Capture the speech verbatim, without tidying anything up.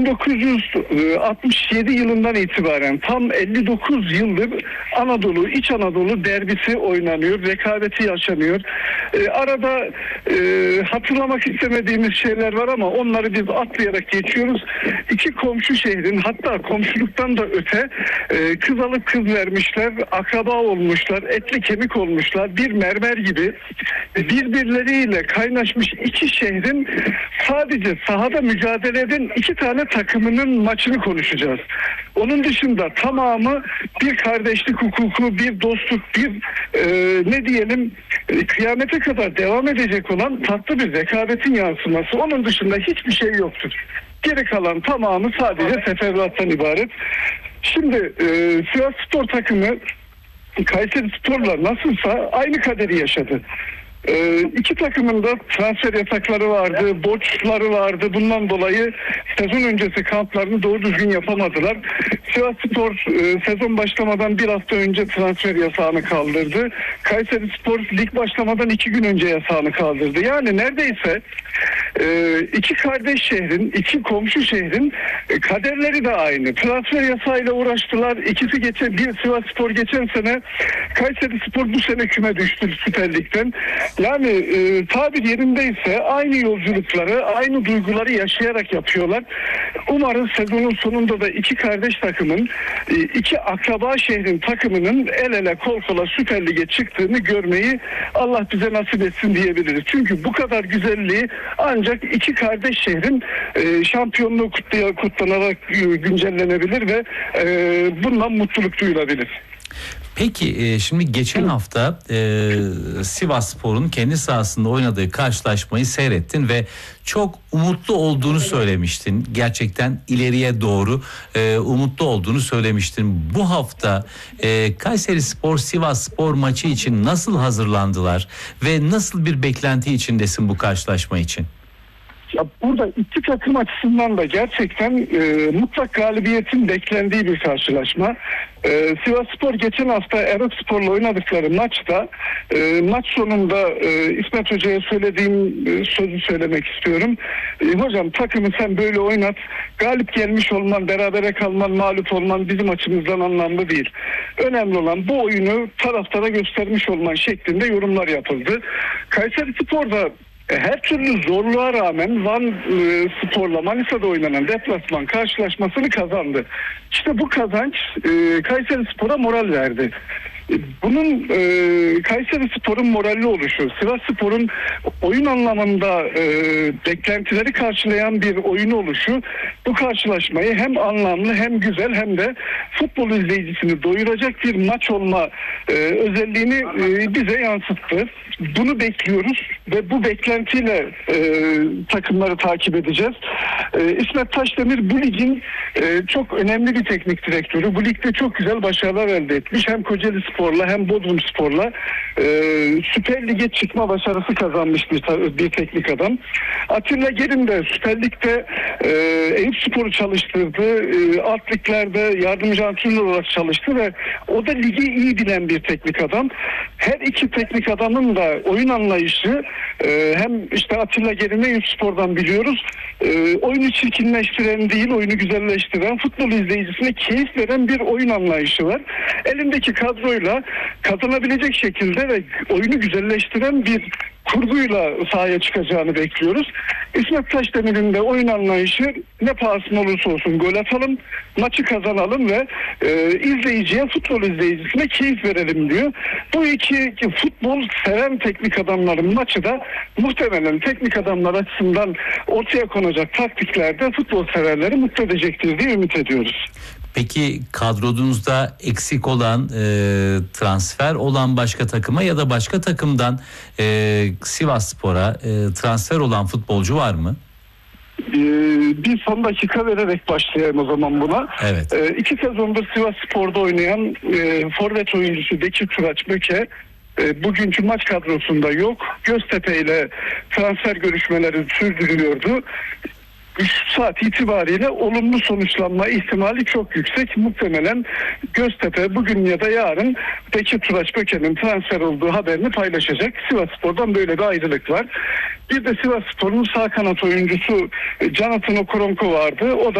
bin dokuz yüz altmış yedi yılından itibaren tam elli dokuz yıldır Anadolu, İç Anadolu derbisi oynanıyor, rekabeti yaşanıyor. E, arada e, hatırlamak istemediğimiz şeyler var ama onları biz atlayarak geçiyoruz. İki komşu şehrin, hatta komşuluktan da öte e, kız alıp kız vermişler, akraba olmuşlar, etli kemik olmuşlar, bir mermer gibi birbirleriyle kaynaşmış iki şehrin sadece sahada mücadele eden iki tane takımının maçını konuşacağız. Onun dışında tamamı bir kardeşlik hukuku, bir dostluk, bir e, ne diyelim e, kıyamete kadar devam edecek olan tatlı bir rekabetin yansıması. Onun dışında hiçbir şey yoktur. Geri kalan tamamı sadece teferruattan ibaret. Şimdi e, Sivasspor takımı Kayserispor'la nasılsa aynı kaderi yaşadı. Ee, iki takımın da transfer yasakları vardı, borçları vardı. Bundan dolayı sezon öncesi kamplarını doğru düzgün yapamadılar. Sivasspor e, sezon başlamadan bir hafta önce transfer yasağını kaldırdı. Kayserispor lig başlamadan iki gün önce yasağını kaldırdı. Yani neredeyse e, iki kardeş şehrin, iki komşu şehrin e, kaderleri de aynı. Transfer yasağıyla uğraştılar. İkisi geçen, bir Sivasspor geçen sene, Kayserispor bu sene küme düştü Süper Lig'den. Yani e, tabir yerindeyse aynı yolculukları, aynı duyguları yaşayarak yapıyorlar. Umarım sezonun sonunda da iki kardeş takımın, e, iki akraba şehrin takımının el ele kol kola Süper Lig'e çıktığını görmeyi Allah bize nasip etsin diyebiliriz. Çünkü bu kadar güzelliği ancak iki kardeş şehrin e, şampiyonluğu kutlaya, kutlanarak e, güncellenebilir ve e, bundan mutluluk duyulabilir. Peki şimdi geçen hafta e, Sivasspor'un kendi sahasında oynadığı karşılaşmayı seyrettin ve çok umutlu olduğunu söylemiştin. Gerçekten ileriye doğru e, umutlu olduğunu söylemiştin. Bu hafta e, Kayserispor Sivasspor maçı için nasıl hazırlandılar ve nasıl bir beklenti içindesin bu karşılaşma için? Ya burada iki takım açısından da gerçekten e, mutlak galibiyetin beklendiği bir karşılaşma. E, Sivasspor geçen hafta Erokspor'la oynadıkları maçta e, maç sonunda e, İsmet Hoca'ya söylediğim e, sözü söylemek istiyorum. E, hocam takımı sen böyle oynat. Galip gelmiş olman, berabere kalman, mağlup olman bizim açımızdan anlamlı değil. Önemli olan bu oyunu taraftara göstermiş olman şeklinde yorumlar yapıldı. Kayserispor da her türlü zorluğa rağmen Van e, Spor'la Manisa'da oynanan deplasman karşılaşmasını kazandı. İşte bu kazanç e, Kayserispor'a moral verdi. Bunun e, Kayserispor'un moralli oluşu, Sivasspor'un oyun anlamında e, beklentileri karşılayan bir oyun oluşu bu karşılaşmayı hem anlamlı hem güzel hem de futbol izleyicisini doyuracak bir maç olma e, özelliğini e, bize yansıttı. Bunu bekliyoruz ve bu beklentiyle e, takımları takip edeceğiz. E, İsmet Taşdemir bu ligin e, çok önemli bir teknik direktörü. Bu ligde çok güzel başarılar elde etmiş. Hem Kocaeli Spor'la hem Bodrum Spor'la e, Süper Lig'e çıkma başarısı kazanmış bir, bir teknik adam. Atilla Gelin de Süper Lig'de e, Eyüp Spor'u çalıştırdı. E, alt liglerde yardımcı antrenör olarak çalıştı ve o da ligi iyi bilen bir teknik adam. Her iki teknik adamın da oyun anlayışı e, hem işte Atilla Gelin'i Eyüp Spor'dan biliyoruz. E, oyunu çirkinleştiren değil, oyunu güzelleştiren, futbol izleyicisine keyif veren bir oyun anlayışı var. Elindeki kadroyla kazanabilecek şekilde ve oyunu güzelleştiren bir kurguyla sahaya çıkacağını bekliyoruz. İsmet Taşdemir'in de oyun anlayışı ne pahasına olursa olsun gol atalım, maçı kazanalım ve e, izleyiciye, futbol izleyicisine keyif verelim diyor. Bu iki, iki futbol seven teknik adamların maçı da muhtemelen teknik adamlar açısından ortaya konacak taktiklerde futbol severleri mutlu edecektir diye ümit ediyoruz. Peki kadronuzda eksik olan, e, transfer olan başka takıma ya da başka takımdan e, Sivasspor'a e, transfer olan futbolcu var mı? Ee, bir son dakika vererek başlayayım o zaman buna. Evet. Ee, iki sezondur Sivasspor'da oynayan e, forvet oyuncusu Bekir Turaç Böke e, bugünkü maç kadrosunda yok. Göztepe ile transfer görüşmeleri sürdürülüyordu. üç saat itibariyle olumlu sonuçlanma ihtimali çok yüksek. Muhtemelen Göztepe bugün ya da yarın Bekir Turaç Böke'nin transfer olduğu haberini paylaşacak. Sivasspor'dan böyle bir ayrılık var. Bir de Sivasspor'un sağ kanat oyuncusu Jonathan Okoronkwo vardı. O da